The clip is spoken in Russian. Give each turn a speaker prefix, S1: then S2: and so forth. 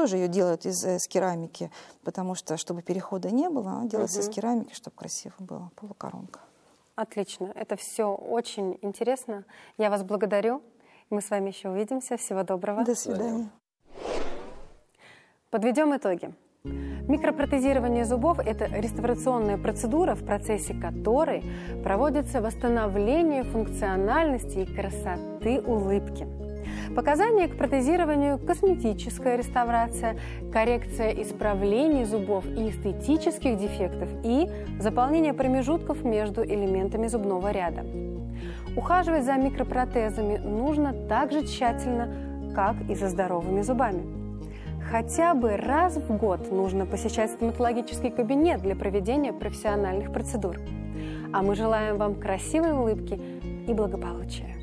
S1: тоже ее делают из керамики, потому что, чтобы перехода не было, она делается из керамики, чтобы красиво было, полукоронка.
S2: Отлично. Это все очень интересно. Я вас благодарю. Мы с вами еще увидимся. Всего доброго.
S1: До свидания.
S2: Подведем итоги. Микропротезирование зубов – это реставрационная процедура, в процессе которой проводится восстановление функциональности и красоты улыбки. Показания к протезированию – косметическая реставрация, коррекция исправлений зубов и эстетических дефектов и заполнение промежутков между элементами зубного ряда. Ухаживать за микропротезами нужно так же тщательно, как и за здоровыми зубами. Хотя бы раз в год нужно посещать стоматологический кабинет для проведения профессиональных процедур. А мы желаем вам красивой улыбки и благополучия.